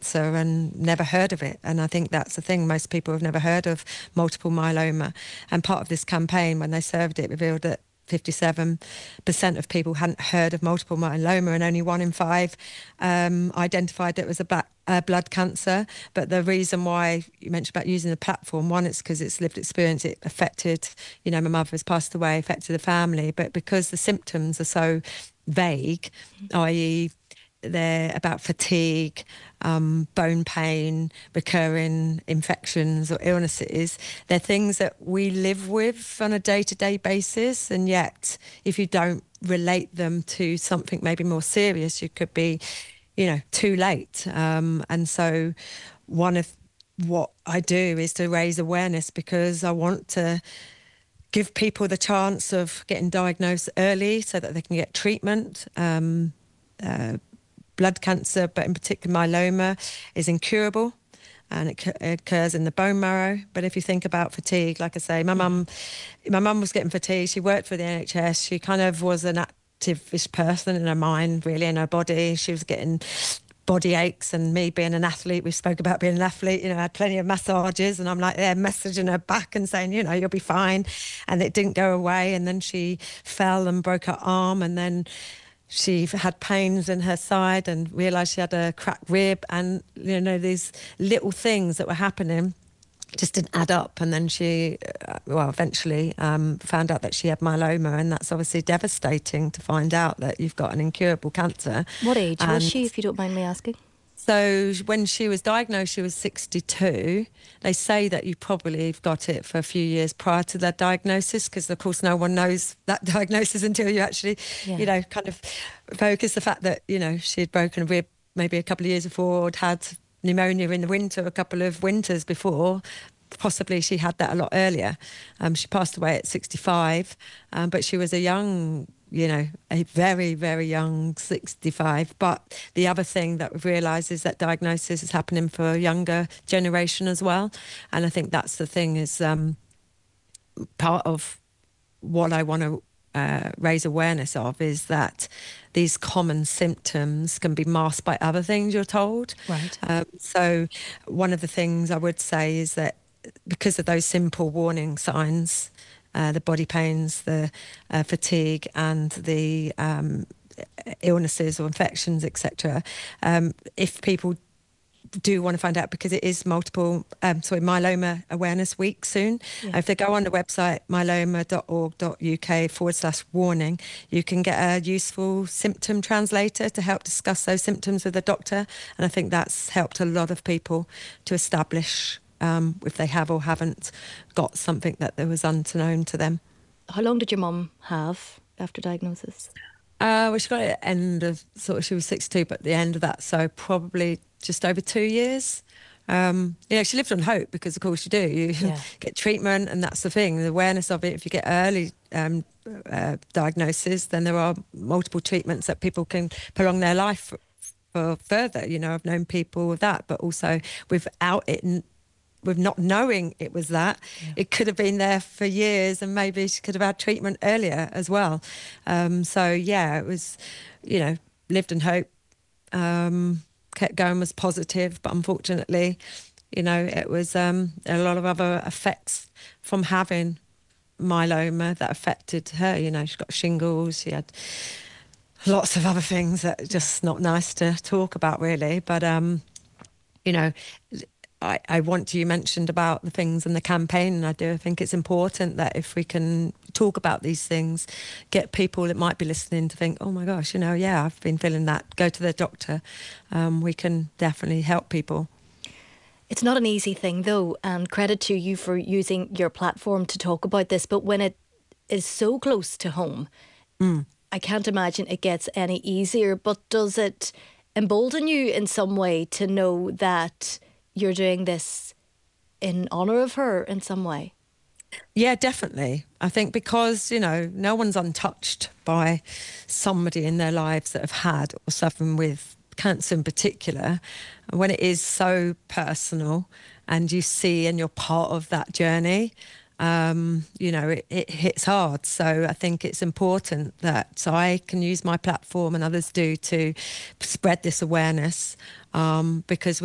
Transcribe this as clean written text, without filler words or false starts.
cancer and never heard of it. And I think that's the thing. Most people have never heard of multiple myeloma. And part of this campaign, when they served it, revealed that 57% of people hadn't heard of multiple myeloma, and only 1 in 5 identified it was a blood cancer. But the reason why you mentioned about using the platform, one, it's because it's lived experience. It affected, my mother has passed away, affected the family. But because the symptoms are so vague, i.e. they're about fatigue, bone pain, recurring infections or illnesses. They're things that we live with on a day-to-day basis, and yet if you don't relate them to something maybe more serious, you could be, too late. And so one of what I do is to raise awareness, because I want to give people the chance of getting diagnosed early so that they can get treatment. Blood cancer, but in particular myeloma, is incurable, and it occurs in the bone marrow. But if you think about fatigue, like I say, my mum was getting fatigue. She worked for the NHS. She kind of was an active-ish person in her mind, really, in her body. She was getting body aches, and me being an athlete, we spoke about being an athlete, I had plenty of massages, and I'm like there messaging her back and saying, you'll be fine. And it didn't go away. And then she fell and broke her arm, and then she had pains in her side and realised she had a cracked rib, and these little things that were happening just didn't add up. And then she eventually found out that she had myeloma, and that's obviously devastating to find out that you've got an incurable cancer. What age was she, if you don't mind me asking? So when she was diagnosed, she was 62. They say that you probably have got it for a few years prior to that diagnosis, because of course no one knows that diagnosis until you actually, kind of focus the fact that, she had broken a rib maybe a couple of years before, had pneumonia in the winter, a couple of winters before. Possibly she had that a lot earlier. She passed away at 65, but she was a young, a very, very young 65. But the other thing that we've realised is that diagnosis is happening for a younger generation as well. And I think that's the thing, is part of what I want to raise awareness of, is that these common symptoms can be masked by other things, you're told. Right. So one of the things I would say is that because of those simple warning signs, the body pains, the fatigue, and the illnesses or infections, etc. If people do want to find out, because it is myeloma awareness week soon. Yeah. If they go on the website myeloma.org.uk/warning, you can get a useful symptom translator to help discuss those symptoms with a doctor. And I think that's helped a lot of people to establish if they have or haven't got something that was unknown to them. How long did your mum have after diagnosis? Well, she got it at the end of, she was 62, but at the end of that, so probably just over 2 years. She lived on hope, because of course you do. You get treatment, and that's the thing, the awareness of it. If you get early diagnosis, then there are multiple treatments that people can prolong their life for further. I've known people with that, but also without it, with not knowing it was that, it could have been there for years, and maybe she could have had treatment earlier as well. It was, lived in hope, kept going, was positive, but unfortunately, it was a lot of other effects from having myeloma that affected her. She got shingles, she had lots of other things that are just not nice to talk about, really. But, you mentioned about the things in the campaign, and I think it's important that if we can talk about these things, get people that might be listening to think, oh my gosh, I've been feeling that, go to their doctor. We can definitely help people. It's not an easy thing though, and credit to you for using your platform to talk about this, but when it is so close to home, I can't imagine it gets any easier. But does it embolden you in some way to know that you're doing this in honour of her in some way? Yeah, definitely. I think because, no one's untouched by somebody in their lives that have had or suffering with cancer in particular. When it is so personal and you see and you're part of that journey, it hits hard. So I think it's important that I can use my platform, and others do, to spread this awareness, because